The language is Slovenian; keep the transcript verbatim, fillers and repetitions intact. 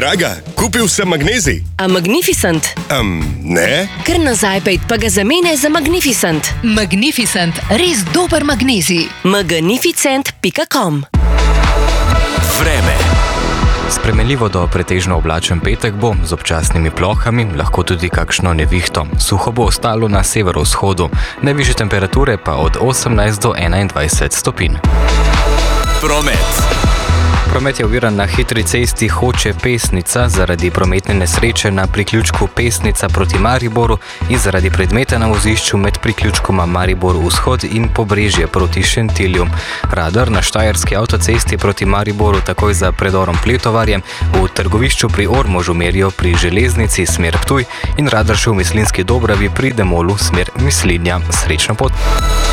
Draga, kupil sem magnezij. A Magnificent? Um, ne? Kar nazaj pejt, pa ga zamene za Magnificent. Magnificent, res dober magnezij. magnificent pika com. Vreme. Spremenljivo do pretežno oblačen petek bo, z občasnimi plohami, lahko tudi kakšno nevihto. Suho bo ostalo na severovzhodu, najvišje temperature pa od osemnajst do enaindvajset stopinj. Promet. Promet je oviran na hitri cesti Hoče-Pesnica zaradi prometne nesreče na priključku Pesnica proti Mariboru in zaradi predmeta na vozišču med priključkoma Maribor-Vzhod in Pobrežje proti Šentilju. Radar na štajerski avtocesti proti Mariboru takoj za predorom Pletovarjem, v trgovišču pri Ormožu merijo pri železnici smer Ptuj in radar še v Mislinjski Dobravi pri Demolu smer Mislinja. Srečno pot!